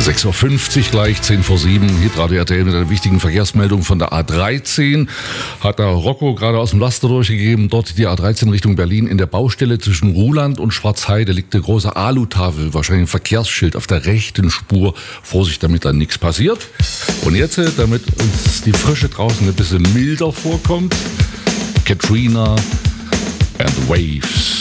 6.50 Uhr gleich, 10 vor 7, Hitradio RTL mit einer wichtigen Verkehrsmeldung von der A13. Hat der Rocco gerade aus dem Laster durchgegeben. Dort die A13 Richtung Berlin in der Baustelle zwischen Ruhland und Schwarzheide liegt eine große Alutafel, wahrscheinlich ein Verkehrsschild auf der rechten Spur. Vorsicht, damit da nichts passiert. Und jetzt, damit uns die Frische draußen ein bisschen milder vorkommt, Katrina and Waves.